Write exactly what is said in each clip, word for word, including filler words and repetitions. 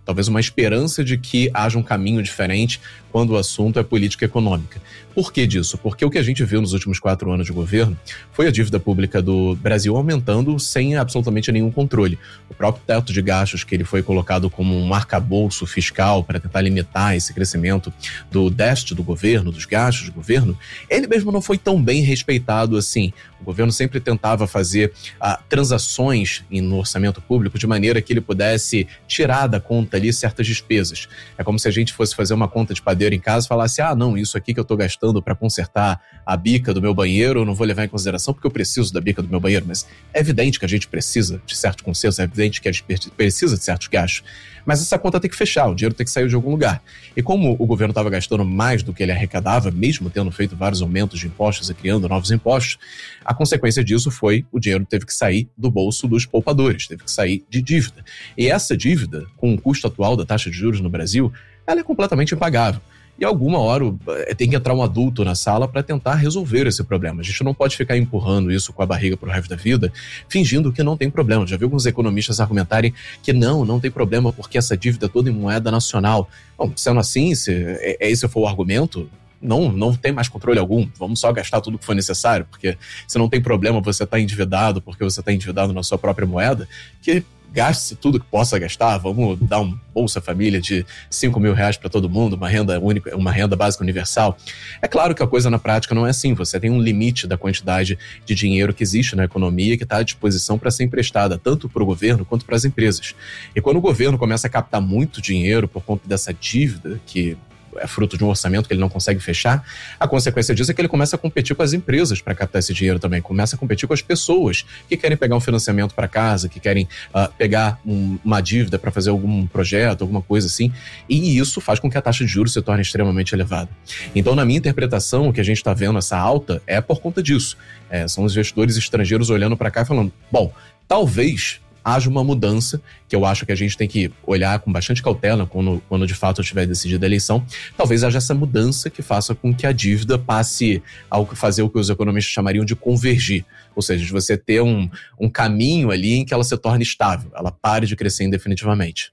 talvez uma esperança de que haja um caminho diferente quando o assunto é política econômica. Por que disso? Porque o que a gente viu nos últimos quatro anos de governo foi a dívida pública do Brasil aumentando sem absolutamente nenhum controle. O próprio teto de gastos, que ele foi colocado como um arcabouço fiscal para tentar limitar esse crescimento do déficit do governo, dos gastos do governo, ele mesmo não foi tão bem respeitado assim. O governo sempre tentava fazer ah, transações no orçamento público de maneira que ele pudesse tirar da conta ali certas despesas. É como se a gente fosse fazer uma conta de padeiro em casa e falasse, ah, não, isso aqui que eu estou gastando para consertar a bica do meu banheiro, eu não vou levar em consideração porque eu preciso da bica do meu banheiro, mas é evidente que a gente precisa de certos consertos, é evidente que a gente precisa de certos gastos, mas essa conta tem que fechar, o dinheiro tem que sair de algum lugar. E como o governo estava gastando mais do que ele arrecadava, mesmo tendo feito vários aumentos de impostos e criando novos impostos, a consequência disso foi o dinheiro teve que sair do bolso dos poupadores, teve que sair de dívida. E essa dívida, com o custo atual da taxa de juros no Brasil, ela é completamente impagável. E alguma hora tem que entrar um adulto na sala para tentar resolver esse problema. A gente não pode ficar empurrando isso com a barriga pro resto da vida, fingindo que não tem problema. Já viu alguns economistas argumentarem que não, não tem problema porque essa dívida é toda em moeda nacional. Bom, sendo assim, se esse for o argumento, não, não tem mais controle algum, vamos só gastar tudo que for necessário, porque se não tem problema você está endividado porque você está endividado na sua própria moeda, que gaste tudo que possa gastar, vamos dar um Bolsa Família de cinco mil reais para todo mundo, uma renda única, uma renda básica universal. É claro que a coisa na prática não é assim, você tem um limite da quantidade de dinheiro que existe na economia que está à disposição para ser emprestada, tanto para o governo quanto para as empresas. E quando o governo começa a captar muito dinheiro por conta dessa dívida que é fruto de um orçamento que ele não consegue fechar, a consequência disso é que ele começa a competir com as empresas para captar esse dinheiro também, começa a competir com as pessoas que querem pegar um financiamento para casa, que querem uh, pegar um, uma dívida para fazer algum projeto, alguma coisa assim, e isso faz com que a taxa de juros se torne extremamente elevada. Então, na minha interpretação, o que a gente está vendo essa alta é por conta disso. É, são os investidores estrangeiros olhando para cá e falando, bom, talvez haja uma mudança, que eu acho que a gente tem que olhar com bastante cautela quando, quando de fato tiver decidido a eleição, talvez haja essa mudança que faça com que a dívida passe a fazer o que os economistas chamariam de convergir, ou seja, de você ter um, um caminho ali em que ela se torne estável, ela pare de crescer indefinitivamente.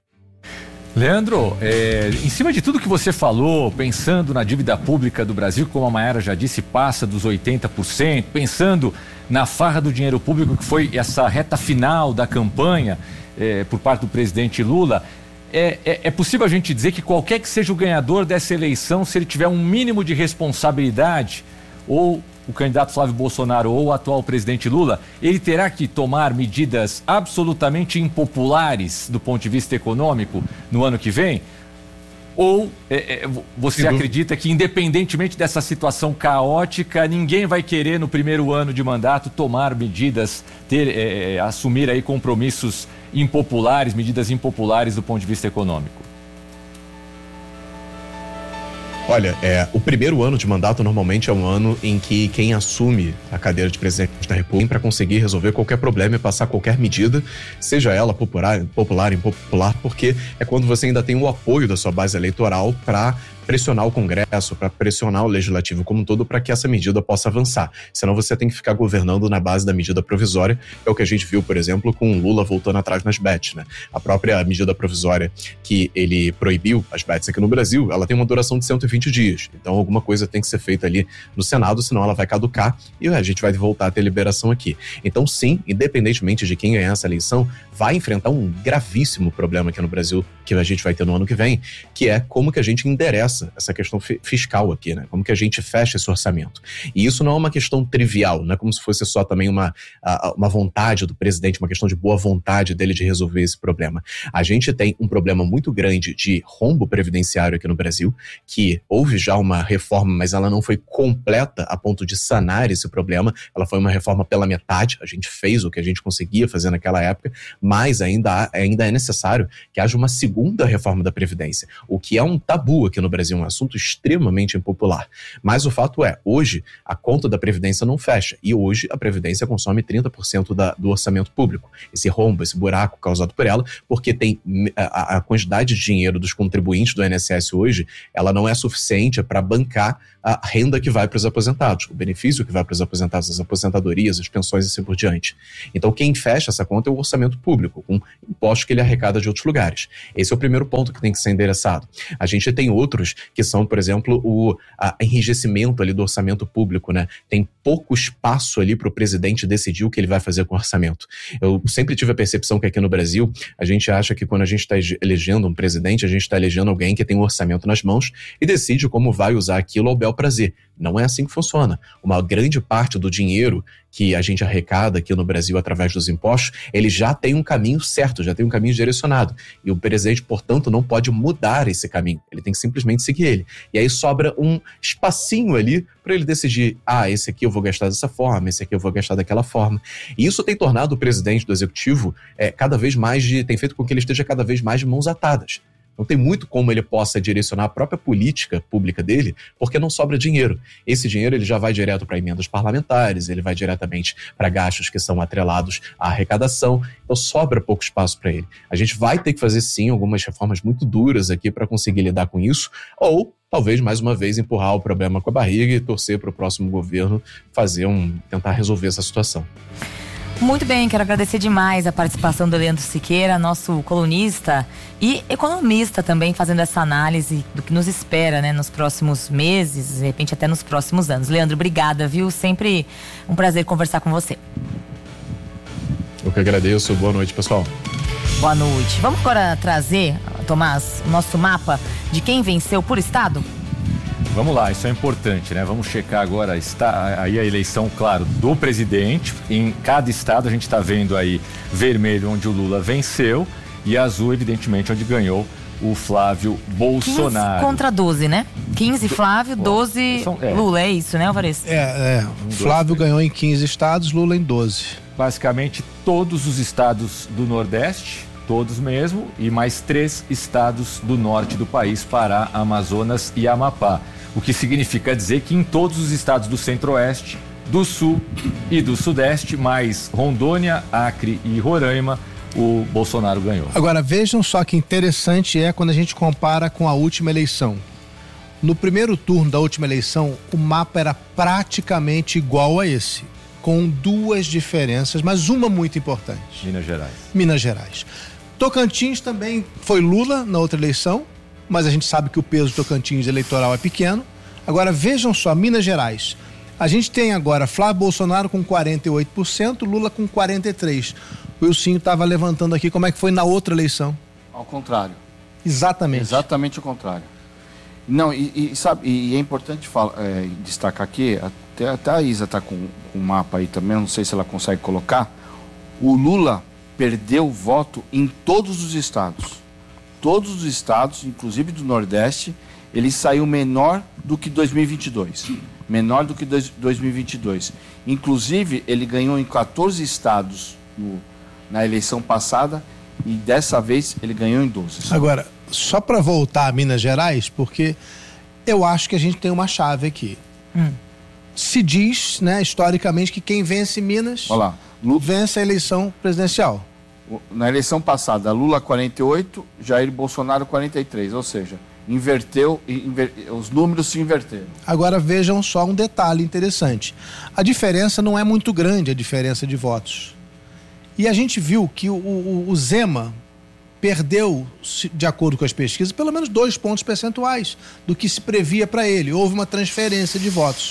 Leandro, é, em cima de tudo que você falou, pensando na dívida pública do Brasil, como a Mayara já disse, passa dos oitenta por cento, pensando na farra do dinheiro público, que foi essa reta final da campanha é, por parte do presidente Lula, é, é, é possível a gente dizer que qualquer que seja o ganhador dessa eleição, se ele tiver um mínimo de responsabilidade, ou o candidato Flávio Bolsonaro ou o atual presidente Lula, ele terá que tomar medidas absolutamente impopulares do ponto de vista econômico no ano que vem? Ou é, é, você Sim. acredita que, independentemente dessa situação caótica, ninguém vai querer, no primeiro ano de mandato, tomar medidas, ter, é, assumir aí compromissos impopulares, medidas impopulares do ponto de vista econômico? Olha, é, o primeiro ano de mandato normalmente é um ano em que quem assume a cadeira de presidente da República para conseguir resolver qualquer problema e passar qualquer medida, seja ela popular, popular, impopular, porque é quando você ainda tem o apoio da sua base eleitoral para pressionar o Congresso, para pressionar o Legislativo como um todo para que essa medida possa avançar. Senão você tem que ficar governando na base da medida provisória, é o que a gente viu, por exemplo, com o Lula voltando atrás nas bets, né? A própria medida provisória que ele proibiu as bets aqui no Brasil, ela tem uma duração de cento e vinte dias. Então alguma coisa tem que ser feita ali no Senado, senão ela vai caducar e a gente vai voltar a ter liberação aqui. Então sim, independentemente de quem ganhar essa eleição, vai enfrentar um gravíssimo problema aqui no Brasil, que a gente vai ter no ano que vem, que é como que a gente endereça essa questão fiscal aqui, né? Como que a gente fecha esse orçamento. E isso não é uma questão trivial, não é como se fosse só também uma, uma vontade do presidente, uma questão de boa vontade dele de resolver esse problema. A gente tem um problema muito grande de rombo previdenciário aqui no Brasil, que houve já uma reforma, mas ela não foi completa a ponto de sanar esse problema, ela foi uma reforma pela metade, a gente fez o que a gente conseguia fazer naquela época, mas ainda, ainda é necessário que haja uma segunda reforma da Previdência, o que é um tabu aqui no Brasil, um assunto extremamente impopular. Mas o fato é, hoje a conta da Previdência não fecha e hoje a Previdência consome trinta por cento da, do orçamento público. Esse rombo, esse buraco causado por ela, porque tem a, a quantidade de dinheiro dos contribuintes do I N S S hoje, ela não é suficiente para bancar a renda que vai para os aposentados, o benefício que vai para os aposentados, as aposentadorias, as pensões e assim por diante. Então quem fecha essa conta é o orçamento público, com impostos que ele arrecada de outros lugares. Esse Esse é o primeiro ponto que tem que ser endereçado. A gente tem outros que são, por exemplo, o a, enrijecimento ali do orçamento público, né? Tem pouco espaço ali para o presidente decidir o que ele vai fazer com o orçamento. Eu sempre tive a percepção que aqui no Brasil, a gente acha que quando a gente está elegendo um presidente, a gente está elegendo alguém que tem um orçamento nas mãos e decide como vai usar aquilo ao bel prazer. Não é assim que funciona. Uma grande parte do dinheiro que a gente arrecada aqui no Brasil através dos impostos, ele já tem um caminho certo, já tem um caminho direcionado. E o presidente, portanto, não pode mudar esse caminho. Ele tem que simplesmente seguir ele. E aí sobra um espacinho ali para ele decidir, ah, esse aqui eu vou gastar dessa forma, esse aqui eu vou gastar daquela forma. E isso tem tornado o presidente do executivo é, cada vez mais de, tem feito com que ele esteja cada vez mais de mãos atadas. Não tem muito como ele possa direcionar a própria política pública dele, porque não sobra dinheiro. Esse dinheiro ele já vai direto para emendas parlamentares, ele vai diretamente para gastos que são atrelados à arrecadação, então sobra pouco espaço para ele. A gente vai ter que fazer sim algumas reformas muito duras aqui para conseguir lidar com isso, ou talvez mais uma vez empurrar o problema com a barriga e torcer para o próximo governo fazer um, tentar resolver essa situação. Muito bem, quero agradecer demais a participação do Leandro Siqueira, nosso colunista e economista também, fazendo essa análise do que nos espera, né, nos próximos meses, de repente até nos próximos anos. Leandro, obrigada, viu? Sempre um prazer conversar com você. Eu que agradeço. Boa noite, pessoal. Boa noite. Vamos agora trazer, Tomás, o nosso mapa de quem venceu por estado? Vamos lá, isso é importante, né? Vamos checar agora está, aí a eleição, claro, do presidente. Em cada estado a gente está vendo aí vermelho onde o Lula venceu e azul, evidentemente, onde ganhou o Flávio Bolsonaro. quinze contra doze, né? quinze Flávio, doze é. Lula, é isso, né, Alvarez? É, é. Um, Flávio dois, ganhou em quinze estados, Lula em doze. Basicamente todos os estados do Nordeste, todos mesmo, e mais três estados do norte do país, Pará, Amazonas e Amapá. O que significa dizer que em todos os estados do Centro-Oeste, do Sul e do Sudeste, mais Rondônia, Acre e Roraima, o Bolsonaro ganhou. Agora, vejam só que interessante é quando a gente compara com a última eleição. No primeiro turno da última eleição, o mapa era praticamente igual a esse, com duas diferenças, mas uma muito importante. Minas Gerais. Minas Gerais. Tocantins também foi Lula na outra eleição, mas a gente sabe que o peso do Tocantins eleitoral é pequeno. Agora vejam só, Minas Gerais. A gente tem agora Flávio Bolsonaro com quarenta e oito por cento, Lula com quarenta e três por cento. O Wilson estava levantando aqui como é que foi na outra eleição. Ao contrário. Exatamente. Exatamente o contrário. Não, e, e sabe, e é importante falar, é, destacar aqui, até, até a Isa está com, com um mapa aí também, não sei se ela consegue colocar, o Lula perdeu voto em todos os estados. Todos os estados, inclusive do Nordeste, ele saiu menor do que dois mil e vinte e dois. Menor do que dois mil e vinte e dois. Inclusive, ele ganhou em quatorze estados no, na eleição passada e dessa vez ele ganhou em doze. Agora, só para voltar a Minas Gerais, porque eu acho que a gente tem uma chave aqui. Hum. Se diz, né, historicamente, que quem vence Minas Olá, Lula vence a eleição presidencial. Na eleição passada, Lula quarenta e oito, Jair Bolsonaro quarenta e três, ou seja, inverteu, inver, os números se inverteram. Agora vejam só um detalhe interessante. A diferença não é muito grande, a diferença de votos. E a gente viu que o, o, o Zema perdeu, de acordo com as pesquisas, pelo menos dois pontos percentuais do que se previa para ele. Houve uma transferência de votos.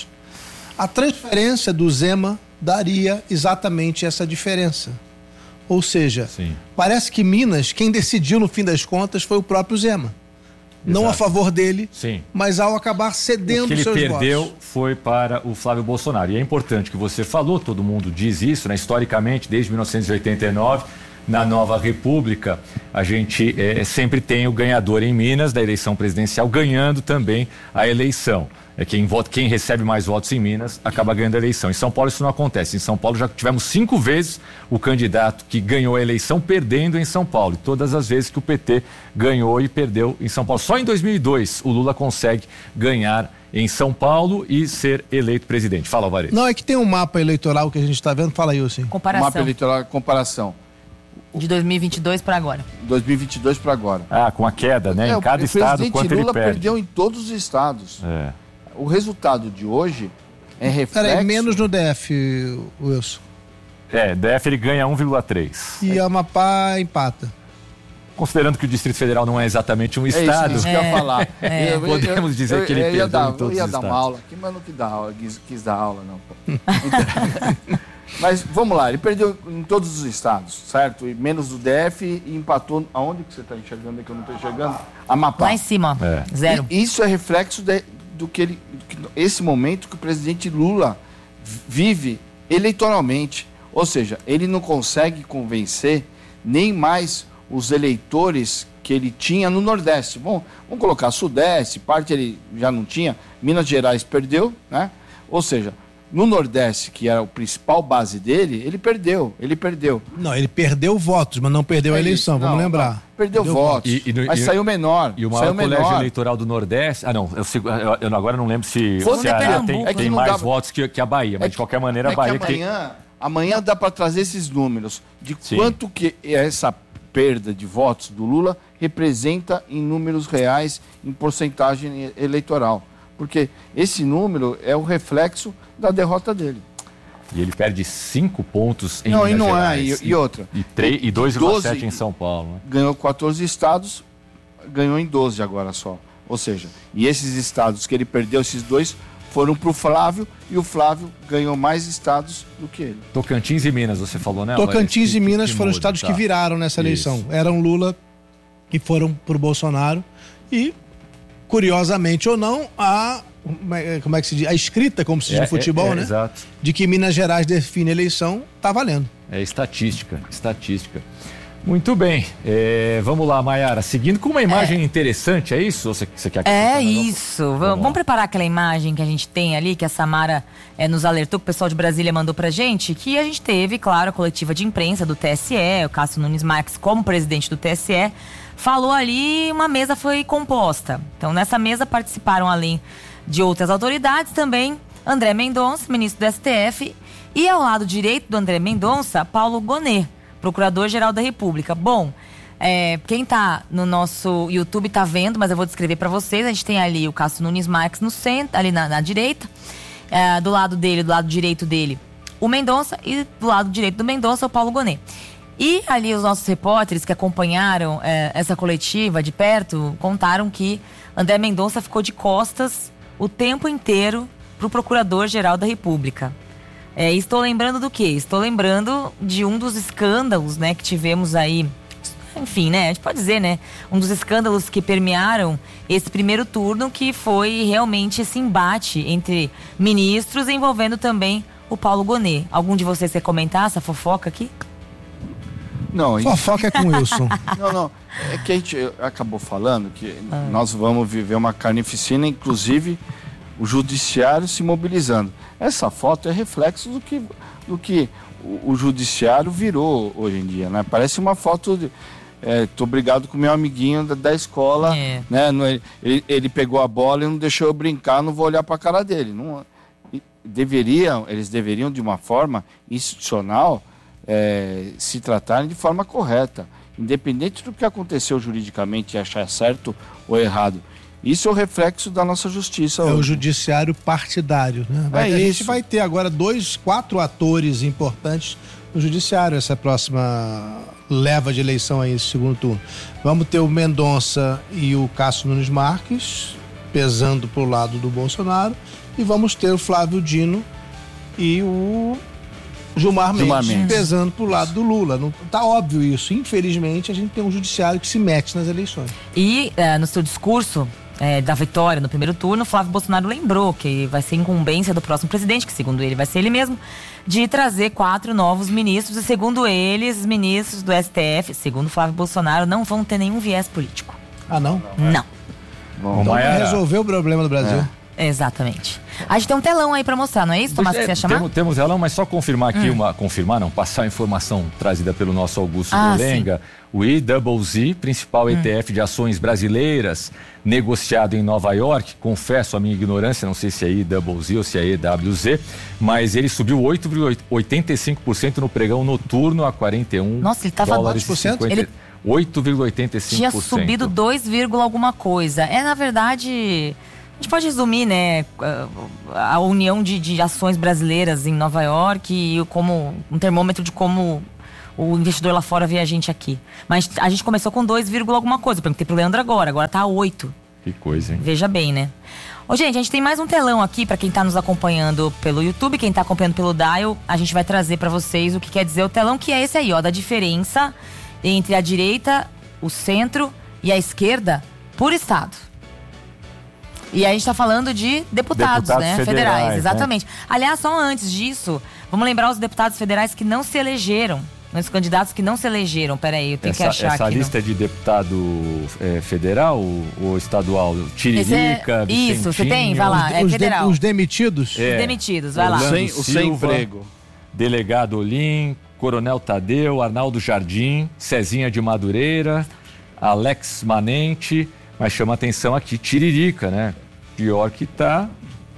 A transferência do Zema daria exatamente essa diferença. Ou seja, Sim. parece que Minas, quem decidiu no fim das contas foi o próprio Zema. Exato. Não a favor dele, Sim. mas ao acabar cedendo seus votos. O que ele perdeu votos. foi para o Flávio Bolsonaro. E é importante que você falou, todo mundo diz isso, né? Historicamente, desde mil novecentos e oitenta e nove, na Nova República, a gente é, sempre tem o ganhador em Minas da eleição presidencial ganhando também a eleição. É quem, vota, quem recebe mais votos em Minas acaba ganhando a eleição. Em São Paulo isso não acontece. Em São Paulo já tivemos cinco vezes o candidato que ganhou a eleição perdendo em São Paulo. E todas as vezes que o P T ganhou e perdeu em São Paulo. Só em dois mil e dois o Lula consegue ganhar em São Paulo e ser eleito presidente. Fala, Alvarez. Não, é que tem um mapa eleitoral que a gente está vendo. Fala aí, assim. Comparação. Mapa eleitoral, comparação. De dois mil e vinte e dois para agora. dois mil e vinte e dois para agora. Ah, com a queda, né? É, em cada estado, quanto Lula ele perde. perdeu em todos os estados. É. O resultado de hoje é reflexo... Peraí, menos no D F, Wilson. É, D F ele ganha um vírgula três. E é. Amapá empata. Considerando que o Distrito Federal não é exatamente um estado. É isso que eu ia falar. É. Eu- eu- Podemos eu- dizer eu- que ele eu ia perdeu dar, em todos Eu ia os dar uma estados. aula aqui, mas não quis dar aula, quis, quis dar aula, não. pô. Então, mas vamos lá, ele perdeu em todos os estados, certo? E menos do D F e empatou. Aonde que você está enxergando aí que eu não estou enxergando? Amapá. Lá em cima, ó. É. Zero. E isso é reflexo de- do que ele. Esse momento que o presidente Lula vive eleitoralmente. Ou seja, ele não consegue convencer nem mais os eleitores que ele tinha no Nordeste. Bom, vamos colocar Sudeste, parte ele já não tinha, Minas Gerais perdeu, né? Ou seja, no Nordeste, que era a principal base dele, ele perdeu, ele perdeu. Não, ele perdeu votos, mas não perdeu a É eleição, isso. vamos Não, lembrar. não. Perdeu, votos, E- e no- mas e- saiu menor. E o maior saiu colégio menor. eleitoral do Nordeste. Ah, não, eu, sigo- eu- eu agora não lembro se Foi o Ceará Pernambuco, tem, né? tem É que não mais dá- votos que, que a Bahia, mas É de qualquer maneira é a Bahia que tem. amanhã, amanhã dá para trazer esses números de Sim. quanto que essa perda de votos do Lula representa em números reais, em porcentagem eleitoral. Porque esse número é o reflexo da derrota dele. E ele perde cinco pontos em Não, Minas e não Gerais. é. E, e outra, E, três- e dois vírgula sete doze em São Paulo. Né? ganhou quatorze estados, ganhou em doze agora só. Ou seja, e esses estados que ele perdeu, esses dois, foram para o Flávio, e o Flávio ganhou mais estados do que ele. Tocantins e Minas, você falou, né? Tocantins Que- e que- Minas que foram muda, estados tá. que viraram nessa eleição. Isso. Eram Lula e foram pro Bolsonaro. E, curiosamente ou não, a, como é que se diz? A escrita, como se diz É, no futebol, é, é, né? Exato. De que Minas Gerais define a eleição, tá valendo. É estatística, estatística. Muito bem. É, vamos lá, Maiara. Seguindo com uma imagem interessante, é isso? Ou Você, você quer É acrescentar mais isso. algo? Vamos, lá. vamos preparar aquela imagem que a gente tem ali, que a Samara é, nos alertou, que o pessoal de Brasília mandou pra gente, que a gente teve, claro, a coletiva de imprensa do T S E, o Cássio Nunes Marques, como presidente do T S E, falou ali, uma mesa foi composta. Então, nessa mesa participaram, além de outras autoridades, também André Mendonça, ministro do S T F, e ao lado direito do André Mendonça, Paulo Gonet, procurador-geral da República. Bom, é, quem tá no nosso YouTube tá vendo, mas eu vou descrever para vocês. A gente tem ali o Cássio Nunes Marques no centro, ali na, na direita. É, do lado dele, do lado direito dele, o Mendonça. E do lado direito do Mendonça, o Paulo Gonet. E ali os nossos repórteres que acompanharam é, essa coletiva de perto contaram que André Mendonça ficou de costas o tempo inteiro pro Procurador-Geral da República. É, estou lembrando do quê? Estou lembrando de um dos escândalos, né, que tivemos aí. Enfim, né? A gente pode dizer, né? Um dos escândalos que permearam esse primeiro turno, que foi realmente esse embate entre ministros, envolvendo também o Paulo Gonet. Algum de vocês quer comentar essa fofoca aqui? Não, isso- Fofoca é com o Wilson. não, não. É que a gente acabou falando que nós vamos viver uma carnificina, inclusive o judiciário se mobilizando. Essa foto é reflexo do que, do que o, o judiciário virou hoje em dia, né? Parece uma foto de... É, tô brigado com meu amiguinho da, da escola, É. né? Não, ele, ele pegou a bola e não deixou eu brincar, não vou olhar para a cara dele. Não, e deveriam, eles deveriam, de uma forma institucional, é, se tratarem de forma correta, independente do que aconteceu juridicamente, achar certo ou errado. Isso é o reflexo da nossa justiça É o hoje. judiciário partidário, né? Vai- É a gente isso. vai ter agora dois, quatro atores importantes no judiciário, essa próxima leva de eleição aí, esse segundo turno. Vamos ter o Mendonça e o Cássio Nunes Marques pesando pro lado do Bolsonaro, e vamos ter o Flávio Dino e o Gilmar Mendes, Gilmar Mendes. pesando pro lado do Lula. Não, tá óbvio isso. Infelizmente, a gente tem um judiciário que se mete nas eleições. E eh, no seu discurso eh, da vitória no primeiro turno, Flávio Bolsonaro lembrou que vai ser incumbência do próximo presidente, que segundo ele vai ser ele mesmo, de trazer quatro novos ministros. E segundo eles, os ministros do S T F, segundo Flávio Bolsonaro, não vão ter nenhum viés político. Ah, não? Não. Bom, Então vai Maiara. resolver o problema do Brasil. Exatamente. A gente tem um telão aí pra mostrar, não é isso, Tomás, que você ia chamar? Temos, temos ela, mas só confirmar aqui, uma, confirmar não, passar a informação trazida pelo nosso Augusto Ah, Molenga. O I Z Z, principal E T F de ações brasileiras, negociado em Nova York, confesso a minha ignorância, não sei se é I Z Z ou se é E W Z, mas ele subiu oito vírgula oitenta e cinco por cento no pregão noturno a quarenta e um Nossa, ele tava dólares quantos por cento? e cinquenta Ele oito vírgula oitenta e cinco Tinha por cento. subido dois, alguma coisa. É, na verdade, a gente pode resumir, né, a união de, de ações brasileiras em Nova York e como um termômetro de como o investidor lá fora vê a gente aqui. Mas a gente começou com dois, alguma coisa. Eu perguntei pro Leandro agora, agora tá oito. Que coisa, hein? Veja bem, né? Ô, gente, a gente tem mais um telão aqui para quem tá nos acompanhando pelo YouTube, quem tá acompanhando pelo Dial, a gente vai trazer para vocês o que quer dizer o telão, que é esse aí, ó, da diferença entre a direita, o centro e a esquerda por estado. E aí a gente tá falando de deputados, deputados né? federais, Federais, exatamente. Né? Aliás, só antes disso, vamos lembrar os deputados federais que não se elegeram. Os candidatos que não se elegeram. Peraí, eu tenho essa, que achar essa aqui. Essa lista no... de deputado é, federal ou estadual? Tiririca, é... Isso, você tem? Vai lá, os, é os federal. De, os demitidos? É. Os demitidos, vai lá. Sem, o sem emprego. Delegado Olim, Coronel Tadeu, Arnaldo Jardim, Cezinha de Madureira, Alex Manente, mas chama atenção aqui, Tiririca, né? Pior que tá...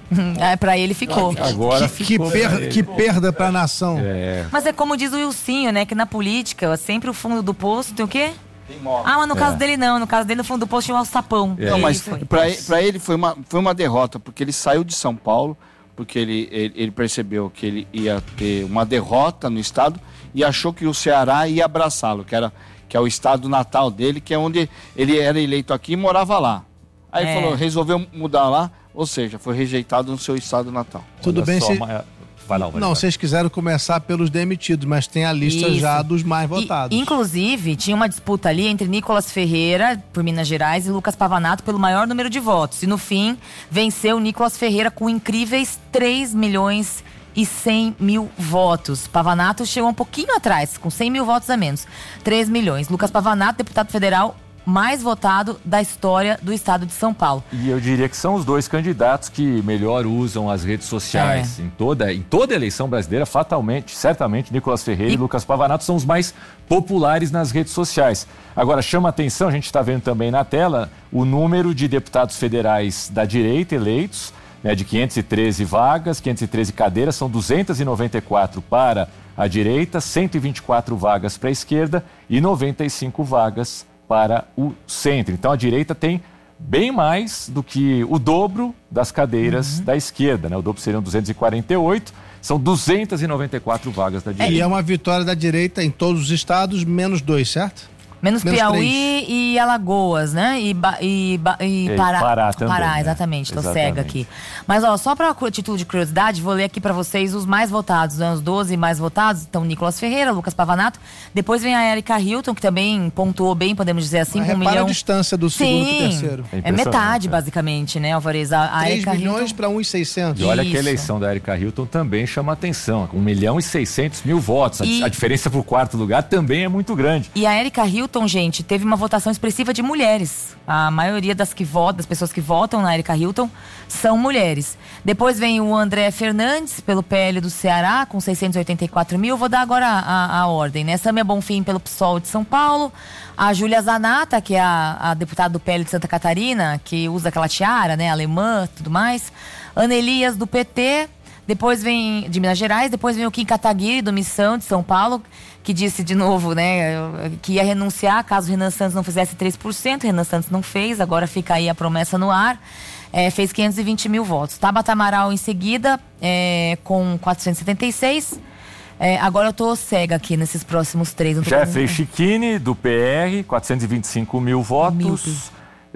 É, pra ele ficou. Agora que, ficou que, per, que perda pra nação. É. Mas é como diz o Wilsinho, né? Que na política, sempre o fundo do poço tem o quê? Tem morte. Ah, mas no É. caso dele não. No caso dele, no fundo do poço tinha um alçapão. É. Não, E mas foi. pra, pra ele foi uma, foi uma derrota, porque ele saiu de São Paulo, porque ele, ele, ele percebeu que ele ia ter uma derrota no estado e achou que o Ceará ia abraçá-lo, que, era, que é o estado natal dele, que é onde ele era eleito aqui e morava lá. Aí É. ele falou, resolveu mudar lá, ou seja, foi rejeitado no seu estado natal. Tudo Olha bem, só, se... mas- Vai lá, vai Não, lá. vocês quiseram começar pelos demitidos, mas tem a lista Isso. já dos mais E, votados. inclusive, tinha uma disputa ali entre Nicolas Ferreira, por Minas Gerais, e Lucas Pavanato pelo maior número de votos. E no fim, venceu Nicolas Ferreira com incríveis três milhões e cem mil votos. Pavanato chegou um pouquinho atrás, com cem mil votos a menos. três milhões. Lucas Pavanato, deputado federal mais votado da história do estado de São Paulo. E eu diria que são os dois candidatos que melhor usam as redes sociais. É. Em, toda, em toda eleição brasileira, fatalmente, certamente, Nicolas Ferreira e, E- Lucas Pavanato são os mais populares nas redes sociais. Agora, chama atenção, a gente está vendo também na tela, o número de deputados federais da direita eleitos, né, de quinhentas e treze vagas, quinhentas e treze cadeiras, são duzentas e noventa e quatro para a direita, cento e vinte e quatro vagas para a esquerda e noventa e cinco vagas para o centro. Então a direita tem bem mais do que o dobro das cadeiras Uhum. da esquerda, né? O dobro seriam duzentas e quarenta e oito, são duzentas e noventa e quatro vagas da direita. E é uma vitória da direita em todos os estados, menos dois, certo? Menos, Menos Piauí e Alagoas, né? E, ba, e, ba, e E Pará. Pará também, Pará, né? exatamente. Tô Exatamente. cega aqui. Mas, ó, só para título de curiosidade, vou ler aqui para vocês os mais votados, né? Os doze mais votados. Então, Nicolas Ferreira, Lucas Pavanato. Depois vem a Erika Hilton, que também pontuou bem, podemos dizer assim, Mas com um repara milhão... a distância do segundo Sim, e terceiro. É é impressionante, metade, é. basicamente, né, Alvarez? A, a três Erika milhões Hilton... para um e seiscentos. E olha que a Isso. eleição da Erika Hilton também chama atenção, com um milhão e seiscentos mil votos. A- E- A, diferença para o quarto lugar também é muito grande. E a Erika Hilton, gente, teve uma votação expressiva de mulheres. A maioria das que votam, das pessoas que votam na Erika Hilton são mulheres. Depois vem o André Fernandes, pelo P L do Ceará, com seiscentos e oitenta e quatro mil. Vou dar agora a, a, a ordem, né? Samia Bonfim, pelo P SOL de São Paulo. A Júlia Zanata, que é a, a deputada do P L de Santa Catarina, que usa aquela tiara, né? Alemã, tudo mais. Ana Elias, do P T. Depois vem, de Minas Gerais, depois vem o Kim Kataguiri, do Missão, de São Paulo, que disse de novo, né, que ia renunciar caso o Renan Santos não fizesse três por cento. O Renan Santos não fez, agora fica aí a promessa no ar. É, fez quinhentos e vinte mil votos. Tabata Amaral em seguida, é, com quatrocentos e setenta e seis. É, agora eu tô cega aqui nesses próximos três. Não tô Jeffrey com- Chiquini, do P R, quatrocentos e vinte e cinco mil votos. Meu Deus.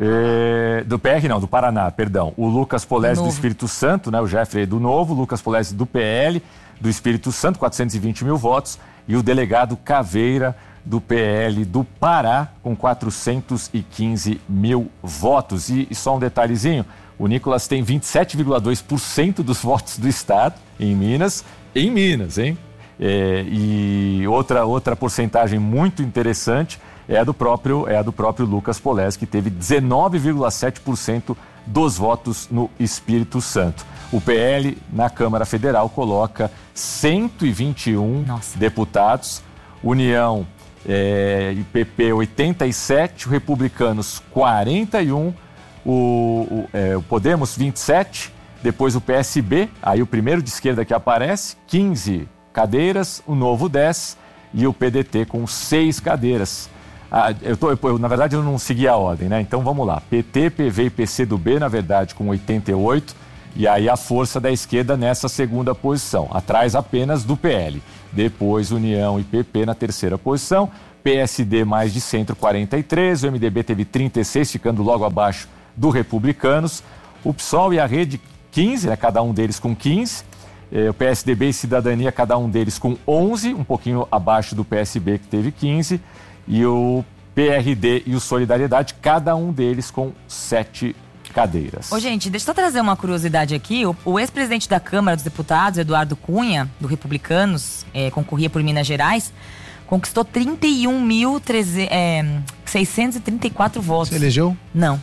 É, do P R não, do Paraná, perdão. O Lucas Polese do Novo. Espírito Santo, né? O Jeffrey do Novo, Lucas Polese do P L, do Espírito Santo, quatrocentos e vinte mil votos. E o delegado Caveira, do P L do Pará, com quatrocentos e quinze mil votos. E, e só um detalhezinho, o Nicolas tem vinte e sete vírgula dois por cento dos votos do estado, em Minas. Em Minas, hein? É, e outra, outra porcentagem muito interessante é a do próprio, é a do próprio Lucas Polese, que teve dezenove vírgula sete por cento dos votos no Espírito Santo. O P L na Câmara Federal coloca cento e vinte e um Nossa. deputados, União é, e P P oitenta e sete, o Republicanos quarenta e um, o, o, é, o Podemos vinte e sete, depois o P S B, aí o primeiro de esquerda que aparece, quinze cadeiras, o Novo dez e o P D T com seis cadeiras. Ah, eu tô, eu, na verdade, eu não segui a ordem, né? Então vamos lá. P T, P V e P C do B, na verdade, com oitenta e oito. E aí a força da esquerda nessa segunda posição, atrás apenas do P L. Depois União e P P na terceira posição, P S D mais de centro, quarenta e três, o M D B teve trinta e seis, ficando logo abaixo do Republicanos, o P SOL e a Rede quinze, né, cada um deles com quinze, eh, o P S D B e Cidadania, cada um deles com onze, um pouquinho abaixo do P S B que teve quinze, e o P R D e o Solidariedade, cada um deles com sete cadeiras. Ô, gente, deixa eu só trazer uma curiosidade aqui. O, o ex-presidente da Câmara dos Deputados, Eduardo Cunha, do Republicanos, é, concorria por Minas Gerais, conquistou trinta e um mil seiscentos e trinta e quatro votos. Você elegeu? Não.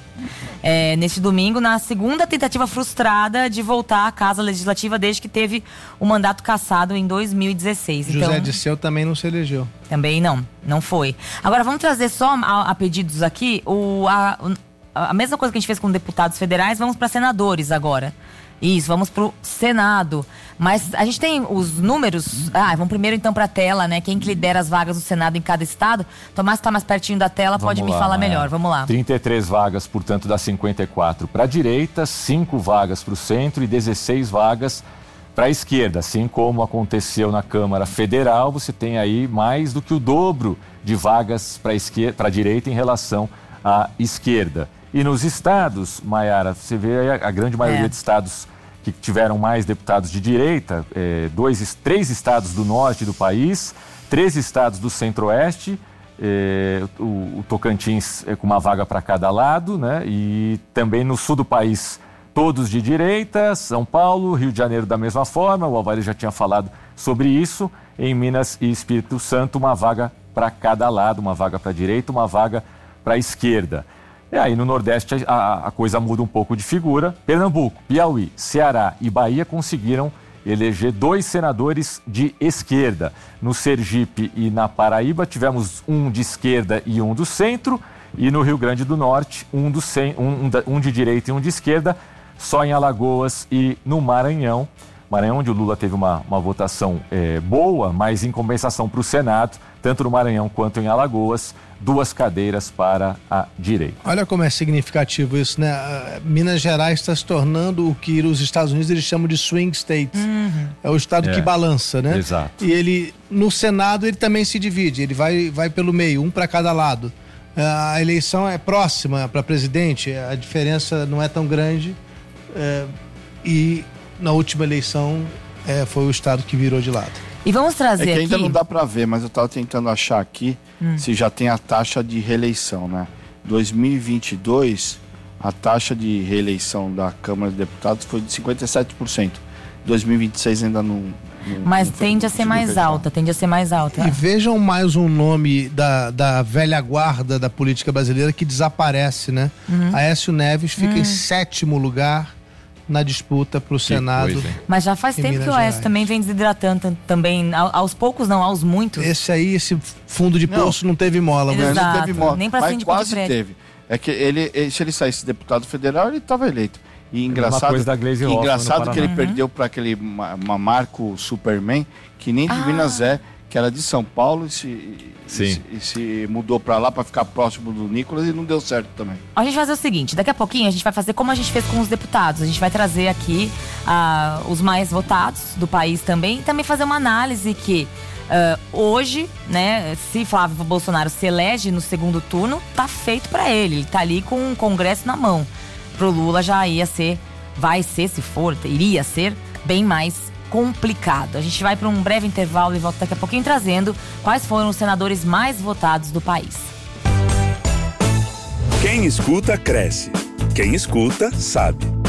É, neste domingo, na segunda tentativa frustrada de voltar à Casa Legislativa desde que teve o mandato cassado em dois mil e dezesseis. José então, Disseu também não se elegeu. Também não, não foi. Agora, vamos trazer só a, a pedidos aqui o... A, A mesma coisa que a gente fez com deputados federais, vamos para senadores agora. Isso, vamos pro Senado. Mas a gente tem os números. Ah, vamos primeiro então para a tela, né? Quem que lidera as vagas do Senado em cada estado. Tomás está mais pertinho da tela, Vamos pode lá, me falar é. melhor. Vamos lá. trinta e três vagas, portanto, das cinquenta e quatro para a direita, cinco vagas para o centro e dezesseis vagas para a esquerda. Assim como aconteceu na Câmara Federal, você tem aí mais do que o dobro de vagas para esquerda, para a direita em relação à esquerda. E nos estados, Maiara, você vê a, a grande maioria É. de estados que tiveram mais deputados de direita, é, dois, três estados do norte do país, três estados do centro-oeste, é, o, o Tocantins é, com uma vaga para cada lado, né? E também no sul do país, todos de direita, São Paulo, Rio de Janeiro da mesma forma, o Alvarez já tinha falado sobre isso, em Minas e Espírito Santo, uma vaga para cada lado, uma vaga para a direita, uma vaga para a esquerda. E aí no Nordeste a, a coisa muda um pouco de figura. Pernambuco, Piauí, Ceará e Bahia conseguiram eleger dois senadores de esquerda. No Sergipe e na Paraíba tivemos um de esquerda e um do centro. E no Rio Grande do Norte, um, do cen- um, um, um de direita e um de esquerda. Só em Alagoas e no Maranhão. Maranhão, onde o Lula teve uma, uma votação é, boa, mas em compensação para o Senado, tanto no Maranhão quanto em Alagoas, duas cadeiras para a direita. Olha como é significativo isso, né? Uh, Minas Gerais está se tornando o que os Estados Unidos eles chamam de swing state. Uhum. É o estado É. que balança, né? Exato. E ele, no Senado, ele também se divide, ele vai, vai pelo meio, um para cada lado. Uh, a eleição é próxima para presidente, a diferença não é tão grande. Uh, e na última eleição uh, foi o estado que virou de lado. E vamos trazer É que aqui... ainda não dá para ver, mas eu estava tentando achar aqui Hum. se já tem a taxa de reeleição, né? dois mil e vinte e dois, a taxa de reeleição da Câmara de Deputados foi de cinquenta e sete por cento. dois mil e vinte e seis ainda não... não Mas não foi- tende a não ser conseguiu mais fechar. alta, tende a ser mais alta. E vejam mais um nome da, da velha guarda da política brasileira que desaparece, né? Uhum. Aécio Neves fica Hum. em sétimo lugar na disputa para o Senado. coisa, hein? Mas já faz em tempo Minas que o Oeste Gerais. também vem desidratando tam- também, ao- aos poucos não, aos muitos. Esse aí, esse fundo de Não. poço não teve mola. Ele- Mas... Não, não Exato, teve moto, nem pra mas síndico de quase prédio. teve. É que ele, ele- se ele saísse deputado federal, ele estava eleito. E engraçado, coisa da Glaze que, Hoffmann no engraçado que ele Paraná. perdeu para aquele ma- uma Marco Superman, que nem de Ah. Minas é, que era de São Paulo e se, e Sim. se, e se mudou para lá para ficar próximo do Nicolas e não deu certo também. A gente vai fazer o seguinte, daqui a pouquinho a gente vai fazer como a gente fez com os deputados. A gente vai trazer aqui ah, os mais votados do país também e também fazer uma análise que ah, hoje, né, se Flávio Bolsonaro se elege no segundo turno, tá feito pra ele. Ele tá ali com o Congresso na mão. Pro Lula já ia ser, vai ser, se for, iria ser bem mais complicado. A gente vai para um breve intervalo e volta daqui a pouquinho trazendo quais foram os senadores mais votados do país. Quem escuta, cresce. Quem escuta, sabe.